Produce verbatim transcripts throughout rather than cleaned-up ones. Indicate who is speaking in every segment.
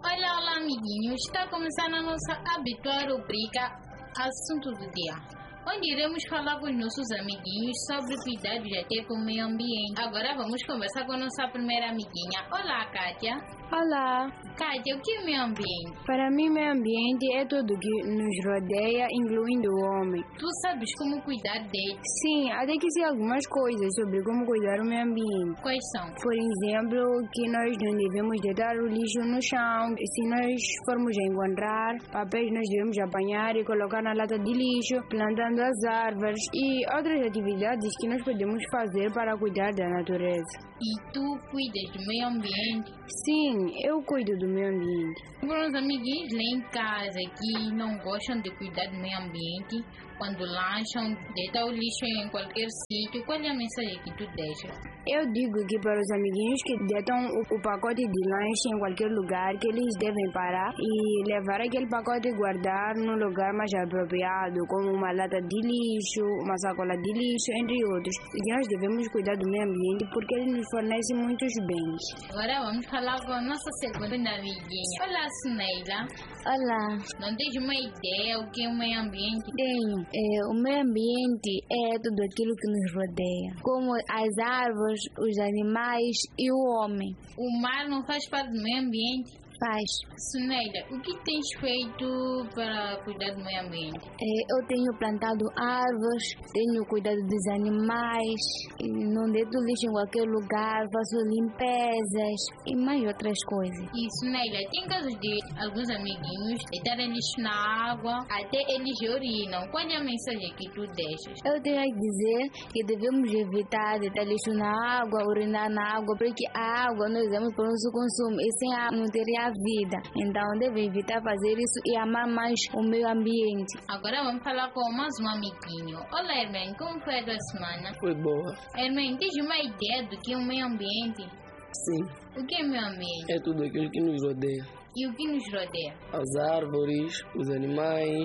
Speaker 1: Olá, olá, amiguinhos. Está começando a nossa habitual rubrica Assunto do Dia, onde iremos falar com os nossos amiguinhos sobre cuidados até com o meio ambiente. Agora vamos conversar com a nossa primeira amiguinha. Olá, Kátia.
Speaker 2: Olá.
Speaker 1: Kátia, o que é meio ambiente?
Speaker 2: Para mim, meio ambiente é tudo que nos rodeia, incluindo o homem.
Speaker 1: Tu sabes como cuidar dele?
Speaker 2: Sim, até que sei algumas coisas sobre como cuidar do meio ambiente.
Speaker 1: Quais são?
Speaker 2: Por exemplo, que nós não devemos deitar o lixo no chão. Se nós formos a encontrar papéis, nós devemos apanhar e colocar na lata de lixo, plantando as árvores e outras atividades que nós podemos fazer para cuidar da natureza.
Speaker 1: E tu cuidas do meio ambiente?
Speaker 2: Sim, eu cuido do meio ambiente.
Speaker 1: Para os amiguinhos lá em casa que não gostam de cuidar do meio ambiente, quando lancham, deitam o lixo em qualquer sítio, qual é a mensagem que tu deixas?
Speaker 2: Eu digo que para os amiguinhos que deitam o, o pacote de lanche em qualquer lugar, que eles devem parar e levar aquele pacote e guardar num lugar mais apropriado, como uma lata de lixo, uma sacola de lixo, entre outros. E nós devemos cuidar do meio ambiente porque ele nos fornece muitos bens.
Speaker 1: Agora vamos falar com a nossa segunda amiguinha. Olá, Suneila.
Speaker 3: Olá.
Speaker 1: Não tens uma ideia o que é o meio ambiente?
Speaker 3: Tenho. É, o meio ambiente é tudo aquilo que nos rodeia, como as árvores, os animais e o homem.
Speaker 1: O mar não faz parte do meio ambiente?
Speaker 3: Faz.
Speaker 1: Suneila, o que tens feito para cuidar do meio ambiente?
Speaker 3: É, eu tenho plantado árvores, tenho cuidado dos animais, não deito lixo em qualquer lugar, faço limpezas e mais outras coisas.
Speaker 1: E Suneila, tem casos de alguns amiguinhos deitarem lixo na água, até eles urinam. Qual é a mensagem que tu deixas?
Speaker 3: Eu tenho a dizer que devemos evitar deitar lixo na água, urinar na água, porque a água nós usamos para o nosso consumo e sem a água não teria vida. Então deve evitar fazer isso e amar mais o meio ambiente.
Speaker 1: Agora vamos falar com mais um amiguinho. Olá, Hermen, como foi a tua semana?
Speaker 4: Foi boa.
Speaker 1: Hermen, tens uma ideia do que é o meio ambiente?
Speaker 4: Sim.
Speaker 1: O que é meio ambiente?
Speaker 4: É tudo aquilo que nos rodeia.
Speaker 1: E o que nos rodeia?
Speaker 4: As árvores, os animais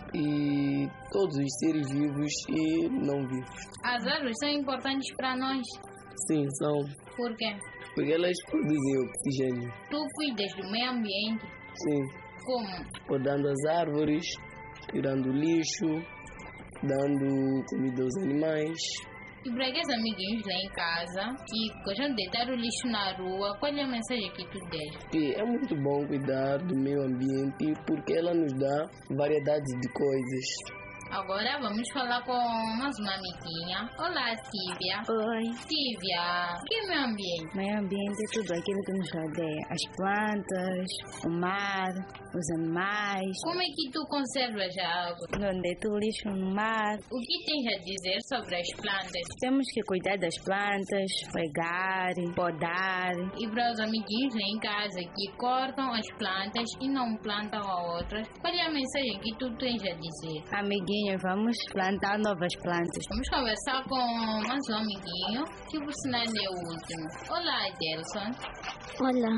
Speaker 4: e todos os seres vivos e não vivos.
Speaker 1: As árvores são importantes para nós?
Speaker 4: Sim, são.
Speaker 1: Por quê?
Speaker 4: Porque elas produzem oxigênio.
Speaker 1: Tu cuidas do meio ambiente?
Speaker 4: Sim.
Speaker 1: Como?
Speaker 4: Podando as árvores, tirando lixo, dando comida aos animais.
Speaker 1: E para aqueles amiguinhos lá em casa que gostam de deitar o lixo na rua, qual é a mensagem que tu deixas?
Speaker 4: Que é muito bom cuidar do meio ambiente porque ela nos dá variedade de coisas.
Speaker 1: Agora vamos falar com mais uma amiguinha. Olá, Silvia.
Speaker 3: Oi.
Speaker 1: Silvia, o que é meio ambiente?
Speaker 2: Meio ambiente é tudo aquilo que nos rodeia. As plantas, o mar, os animais.
Speaker 1: Como é que tu conservas a água?
Speaker 2: Não deito o lixo no mar.
Speaker 1: O que tens a dizer sobre as plantas?
Speaker 2: Temos que cuidar das plantas, regar, podar.
Speaker 1: E para os amiguinhos lá em casa que cortam as plantas e não plantam a outras, qual é a mensagem que tu tens a dizer?
Speaker 2: Amiguinho, vamos plantar novas plantas.
Speaker 1: Vamos conversar com mais um amiguinho, que por sinal é o último. Olá, Edelson.
Speaker 3: Olá.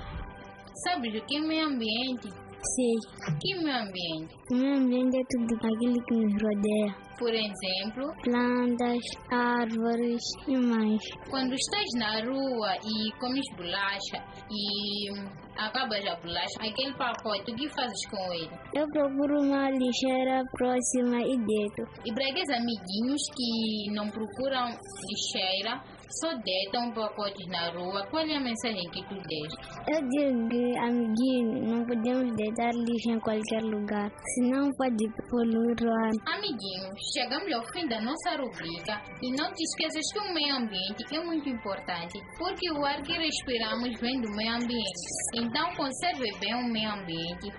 Speaker 1: Sabes o que é meio ambiente?
Speaker 3: Sei.
Speaker 1: O que é meio ambiente?
Speaker 3: O meio ambiente é tudo aquilo que nos rodeia.
Speaker 1: Por exemplo,
Speaker 3: Plantas, árvores e mais.
Speaker 1: quando estás na rua e comes bolacha e hum, acabas a bolacha, aquele pacote, o que fazes com ele?
Speaker 3: Eu procuro uma lixeira próxima e deito.
Speaker 1: E para aqueles amiguinhos que não procuram lixeira, só deitam pacotes na rua, qual é a mensagem que tu deixas?
Speaker 3: Eu digo que, amiguinho, não podemos deitar lixo em qualquer lugar, senão pode poluir o ar.
Speaker 1: Amiguinhos, chegamos ao fim da nossa rubrica e não te esqueças que o meio ambiente é muito importante, porque o ar que respiramos vem do meio ambiente. Então conserve bem o meio ambiente,